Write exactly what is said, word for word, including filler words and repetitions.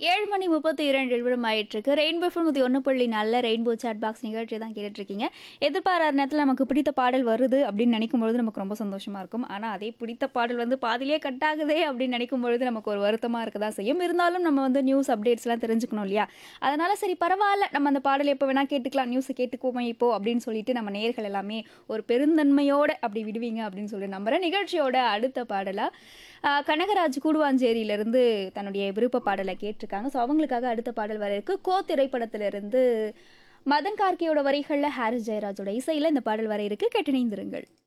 ஏழு மணி முப்பத்தி இரண்டு நிமிடம் ஆயிட்டிருக்கு. ரெயின்போ எஃப்எம் ஒன்று புள்ளி நாலில் ரெயின்போ சாட் பாக்ஸ் நிகழ்ச்சி தான் கேட்டுட்ருக்கீங்க. எதிர்பாராத நேரத்தில் நமக்கு பிடித்த பாடல் வருது அப்படின்னு நினைக்கும் பொழுது நமக்கு ரொம்ப சந்தோஷமாக இருக்கும். ஆனால் அதே பிடித்த பாடல் வந்து பாதியிலே கட் ஆகுதே அப்படின்னு நினைக்கும் பொழுது நமக்கு ஒரு வருத்தமாக இருக்க தான் செய்யும். இருந்தாலும் நம்ம வந்து நியூஸ் அப்டேட்ஸ்லாம் தெரிஞ்சுக்கணும் இல்லையா? அதனால் சரி பரவாயில்ல, நம்ம அந்த பாடல் எப்போ வேணால் கேட்டுக்கலாம், நியூஸை கேட்டுக்குவோமே இப்போ அப்படின்னு சொல்லிட்டு நம்ம நேயர்கள் எல்லாமே ஒரு பெருந்தன்மையோட அப்படி விடுவீங்க அப்படின்னு சொல்லி நம்புகிறேன். நிகழ்ச்சியோட அடுத்த பாடலாக கனகராஜ் கூடுவாஞ்சேரியிலிருந்து தன்னுடைய விருப்ப பாடலை கேட்டிருக்காங்க. ஸோ அவங்களுக்காக அடுத்த பாடல் வர இருக்கு. கோ திரைப்படத்திலிருந்து மதன் கார்கியோட வரிகளில் ஹாரிஸ் ஜெயராஜோட இசையில் இந்த பாடல் வர இருக்கு. கேட்டு இணைந்திருங்கள்.